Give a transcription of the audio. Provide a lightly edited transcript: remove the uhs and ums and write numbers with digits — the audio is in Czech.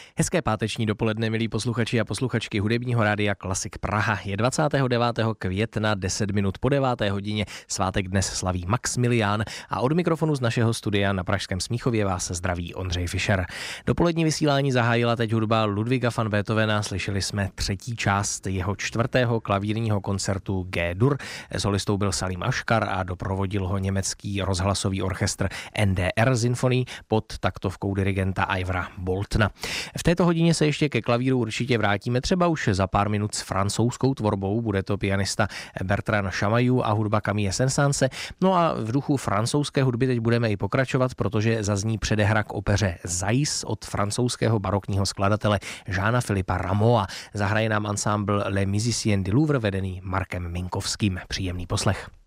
Hezké páteční dopoledne, milí posluchači a posluchačky hudebního rádia Klasik Praha. Je 29. května, 10 minut po 9. hodině. Svátek dnes slaví Maxmilián a od mikrofonu z našeho studia na pražském Smíchově vás zdraví Ondřej Fischer. Dopolední vysílání zahájila teď hudba Ludwiga van Beethovena. Slyšeli jsme třetí část jeho 4. klavírního koncertu G-dur. Solistou byl Salim Aškar a doprovodil ho německý rozhlasový orchestr NDR Symphony pod taktovkou dirigenta Ivera Boltona. V této hodině se ještě ke klavíru určitě vrátíme, třeba už za pár minut s francouzskou tvorbou. Bude to pianista Bertrand Chamayou a hudba Camille Saint-Saënse. No a v duchu francouzské hudby teď budeme i pokračovat, protože zazní předehra k opeře Zais od francouzského barokního skladatele Jeana Philippa Rameaua. Zahraje nám ansámbl Les Musiciens du Louvre vedený Markem Minkovským. Příjemný poslech.